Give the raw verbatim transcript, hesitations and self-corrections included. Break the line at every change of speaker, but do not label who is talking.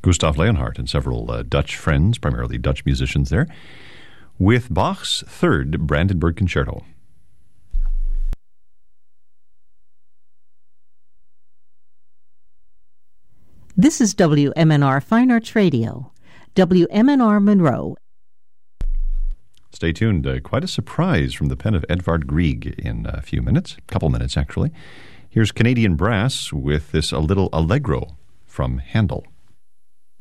Gustav Leonhardt and several uh, Dutch friends, primarily Dutch musicians there, with Bach's Third Brandenburg Concerto.
This is W M N R Fine Arts Radio, W M N R Monroe.
Stay tuned. Uh, quite a surprise from the pen of Edvard Grieg in a few minutes, a couple minutes actually. Here's Canadian Brass with this A Little Allegro from Handel.